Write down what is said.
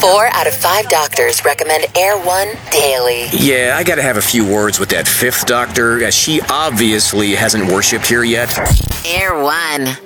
4 out of 5 doctors recommend Air One daily. Yeah, I gotta have a few words with that 5th doctor, as she obviously hasn't worshipped here yet. Air One.